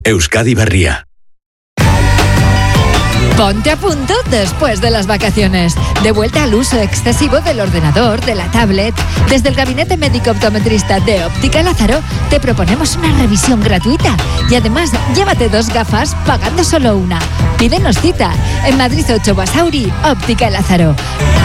Euskadi Berria. Ponte a punto después de las vacaciones. De vuelta al uso excesivo del ordenador, de la tablet. Desde el Gabinete Médico Optometrista de Óptica Lázaro te proponemos una revisión gratuita. Y además, llévate 2 gafas pagando solo una. Pídenos cita en Madrid 8 Basauri, Óptica Lázaro.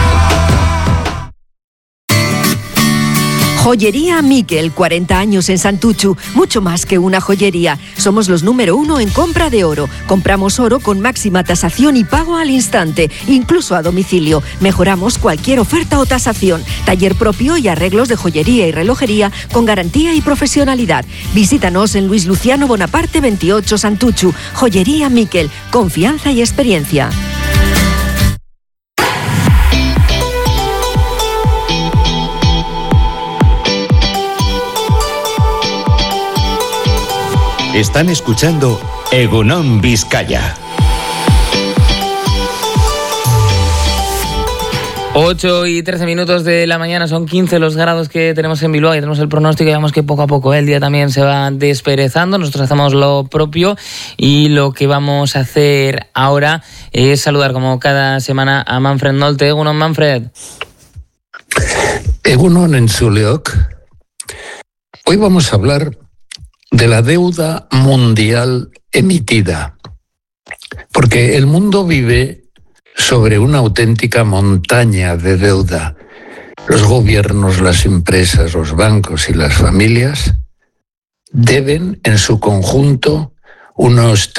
Joyería Miquel, 40 años en Santuchu, mucho más que una joyería. Somos los número 1 en compra de oro. Compramos oro con máxima tasación y pago al instante, incluso a domicilio. Mejoramos cualquier oferta o tasación. Taller propio y arreglos de joyería y relojería con garantía y profesionalidad. Visítanos en Luis Luciano Bonaparte 28 Santuchu. Joyería Miquel, confianza y experiencia. Están escuchando Egunon Vizcaya. 8:13 de la mañana, son 15 los grados que tenemos en Bilbao y tenemos el pronóstico y vemos que poco a poco el día también se va desperezando. Nosotros hacemos lo propio y lo que vamos a hacer ahora es saludar como cada semana a Manfred Nolte. Egunon, Manfred. Egunon Entzuleok. Hoy vamos a hablar de la deuda mundial emitida, porque el mundo vive sobre una auténtica montaña de deuda. Los gobiernos, las empresas, los bancos y las familias deben en su conjunto unos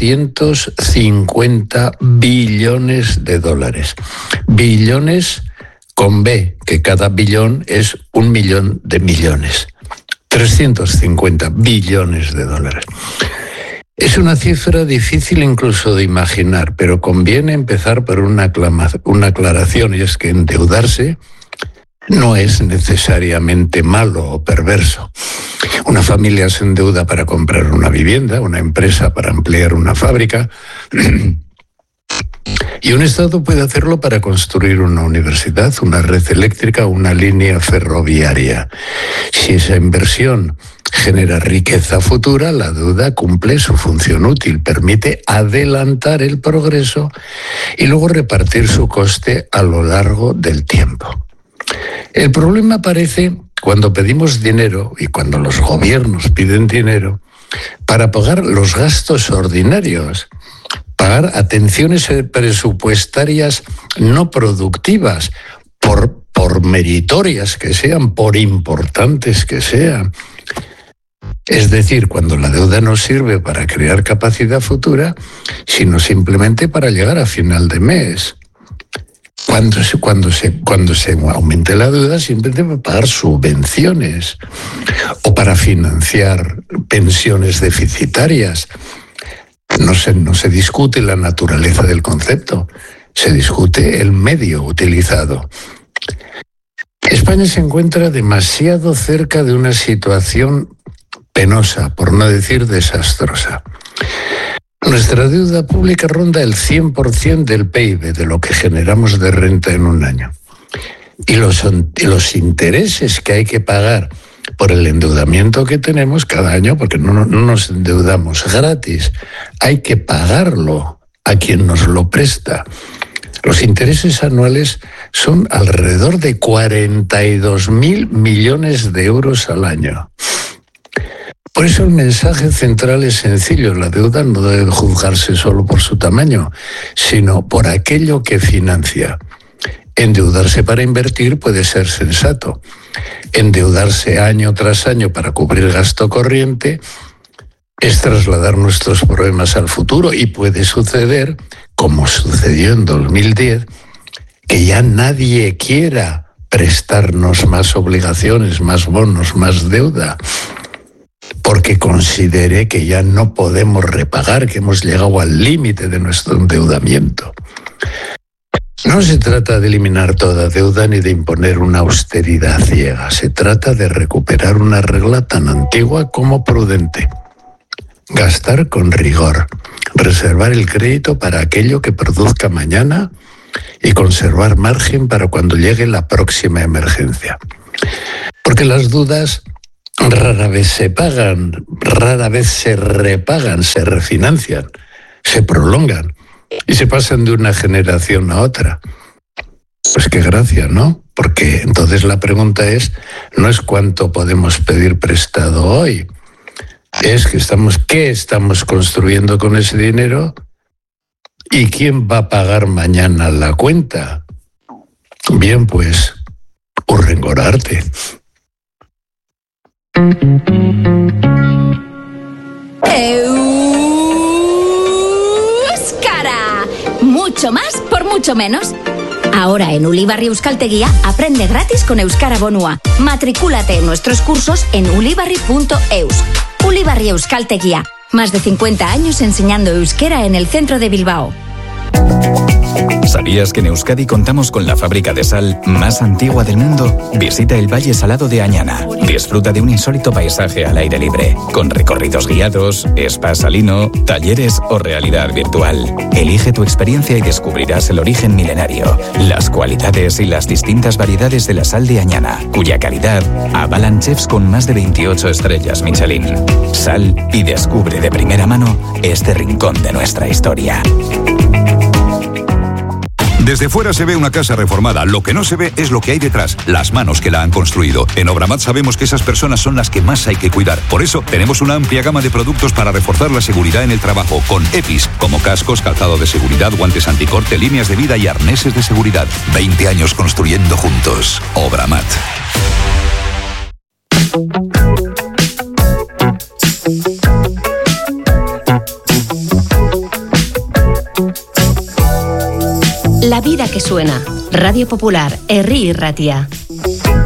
350 billones de dólares. Billones con B, que cada billón es 1 millón de millones. 350 billones de dólares. Es una cifra difícil incluso de imaginar, pero conviene empezar por una aclaración, y es que endeudarse no es necesariamente malo o perverso. Una familia se endeuda para comprar una vivienda, una empresa para ampliar una fábrica, y un Estado puede hacerlo para construir una universidad, una red eléctrica, una línea ferroviaria. Si esa inversión genera riqueza futura, la deuda cumple su función útil, permite adelantar el progreso y luego repartir su coste a lo largo del tiempo. El problema aparece cuando pedimos dinero y cuando los gobiernos piden dinero para pagar los gastos ordinarios, pagar atenciones presupuestarias no productivas, por meritorias que sean, por importantes que sean. Es decir, cuando la deuda no sirve para crear capacidad futura, sino simplemente para llegar a final de mes. Cuando se aumente la deuda, simplemente para pagar subvenciones o para financiar pensiones deficitarias. No se discute la naturaleza del concepto, se discute el medio utilizado. España se encuentra demasiado cerca de una situación penosa, por no decir desastrosa. Nuestra deuda pública ronda el 100% del PIB, de lo que generamos de renta en un año. Y los intereses que hay que pagar por el endeudamiento que tenemos cada año, porque no nos endeudamos gratis, hay que pagarlo a quien nos lo presta. Los intereses anuales son alrededor de 42.000 millones de euros al año. Por eso el mensaje central es sencillo: la deuda no debe juzgarse solo por su tamaño, sino por aquello que financia. Endeudarse para invertir puede ser sensato. Endeudarse año tras año para cubrir gasto corriente es trasladar nuestros problemas al futuro, y puede suceder, como sucedió en 2010, que ya nadie quiera prestarnos más obligaciones, más bonos, más deuda, porque considere que ya no podemos repagar, que hemos llegado al límite de nuestro endeudamiento. No se trata de eliminar toda deuda ni de imponer una austeridad ciega. Se trata de recuperar una regla tan antigua como prudente. Gastar con rigor, reservar el crédito para aquello que produzca mañana y conservar margen para cuando llegue la próxima emergencia. Porque las rara vez se pagan, rara vez se repagan, se refinancian, se prolongan y se pasan de una generación a otra. Pues qué gracia, ¿no? Porque entonces la pregunta no es cuánto podemos pedir prestado hoy, es qué estamos construyendo con ese dinero y quién va a pagar mañana la cuenta. Bien, pues, urrengorarte. ¡Euskara! Mucho más por mucho menos. Ahora en Ulibarri Euskaltegia aprende gratis con Euskara Bonua. Matricúlate en nuestros cursos en ulibarri.eus. Ulibarri Euskaltegia. Más de 50 años enseñando euskera en el centro de Bilbao. ¿Sabías que en Euskadi contamos con la fábrica de sal más antigua del mundo? Visita el Valle Salado de Añana. Disfruta de un insólito paisaje al aire libre, con recorridos guiados, spa salino, talleres o realidad virtual. Elige tu experiencia y descubrirás el origen milenario, las cualidades y las distintas variedades de la sal de Añana, cuya calidad avalan chefs con más de 28 estrellas Michelin. Sal y descubre de primera mano este rincón de nuestra historia. Desde fuera se ve una casa reformada, lo que no se ve es lo que hay detrás, las manos que la han construido. En Obramat sabemos que esas personas son las que más hay que cuidar. Por eso tenemos una amplia gama de productos para reforzar la seguridad en el trabajo, con EPIs, como cascos, calzado de seguridad, guantes anticorte, líneas de vida y arneses de seguridad. 20 años construyendo juntos. Obramat. La vida que suena. Radio Popular, Herri y Ratia.